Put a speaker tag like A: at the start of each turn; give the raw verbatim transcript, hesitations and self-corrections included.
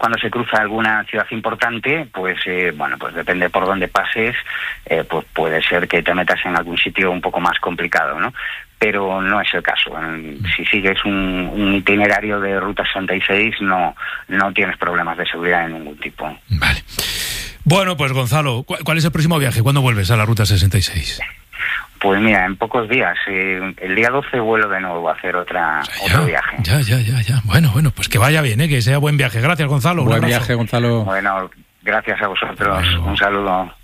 A: cuando se cruza alguna ciudad importante, pues eh, bueno, pues depende por dónde pases, eh, pues puede ser que te metas en algún sitio un poco más complicado, ¿no? Pero no es el caso. Si sigues un, un itinerario de Ruta sesenta y seis, no, no tienes problemas de seguridad de ningún tipo.
B: Vale. Bueno, pues Gonzalo, ¿cuál es el próximo viaje? ¿Cuándo vuelves a la Ruta sesenta y seis?
A: Pues mira, en pocos días. Eh, el día doce vuelo de nuevo a hacer otra,
B: ya,
A: otro viaje.
B: Ya, ya, ya, ya. Bueno, bueno, pues que vaya bien, ¿eh? Que sea buen viaje. Gracias, Gonzalo.
C: Buen viaje, Gonzalo.
A: Bueno, gracias a vosotros.
B: Bueno.
A: Un saludo.